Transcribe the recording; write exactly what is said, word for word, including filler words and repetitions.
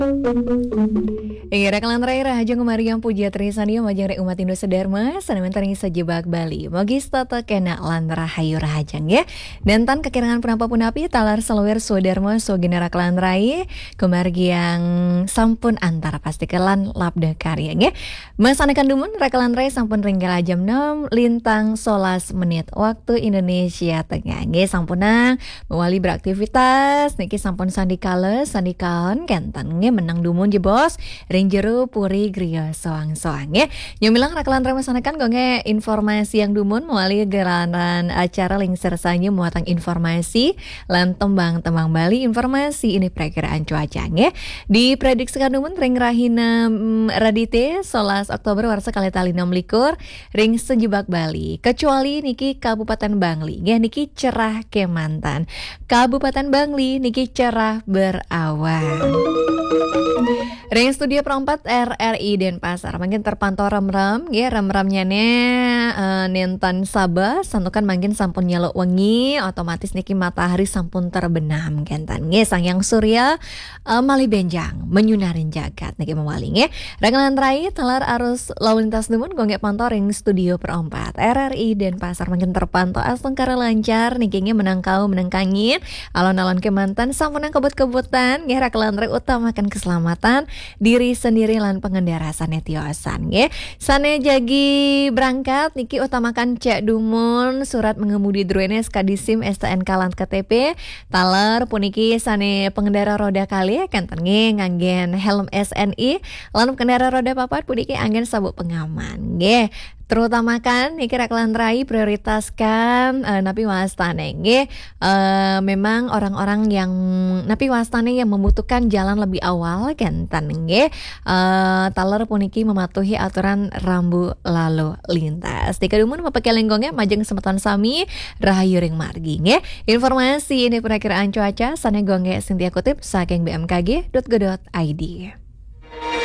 Ira kalan raira hajang Mariam puja trisania majang umat Indo Sederma sanementari sejebak Bali. Mogis tata kena lan rahayu rahajang ya. Dan tan kekirangan penapa punapi talar seluwer Sederma so genera kalan rai kemargiang sampun antara pasti kelan labda karya ya. Masanekan dumun rekalan rai sampun ringgal jam enam lintang solas menit waktu Indonesia Tengah. Nge sampunang mewali beraktivitas niki sampun sandi kale sandi kaon kentan nge menang dumun je bos. Ringjeru puri griya soang-soang ya. Nyumilang rakalan remasanakan gonge informasi yang dumun melalui geraran acara lingser sanya muatang informasi lan tembang-tembang Bali informasi ini perakiraan cuaca ya. Diprediksikan dumun ring rahina mm, radite solas Oktober warsa kali tali enam likur ring sejebak Bali kecuali niki Kabupaten Bangli ya niki cerah kemantan. Kabupaten Bangli niki cerah berawan. Ring studio perempat R R I Denpasar makin terpantau rem-rem ya rem-remnya ne uh, nentan Sabah santukan makin sampun nyeluk wengi otomatis niki matahari sampun terbenam kentan nge sang yang surya uh, mali benjang menyunarin jagat niki mewaling ya rangkaian rai telar arus lalu lintas dumun gonge pantau ring studio perempat R R I Denpasar makin terpantau asengkara lancar niki nge menangkau menangkangin alon-alon kemantan sampunang kebut-kebutan ya rangkaian rai utamakan keselamatan diri sendiri lan pengendara sane tiosan ya. Sane jagi berangkat niki utamakan cek dumun surat mengemudi druenes kadisim S T N K lan K T P taler puniki sane pengendara roda kali kanten nge nganggen helm S N I lan pengendara roda papat puniki anggen sabuk pengaman nggih. Terutamakan niki rakalan rai prioritaskan uh, napi wastane nggih uh, memang orang-orang yang napi wastane yang membutuhkan jalan lebih awal kentan nggih uh, taler puniki mematuhi aturan rambu lalu lintas. Tika dumun mapake lenggongnya majeng kesempatan sami rahayu ring margi nggih. Informasi ini perakiraan cuaca sane gongge Sintia kutip saking b m k g dot go dot i d.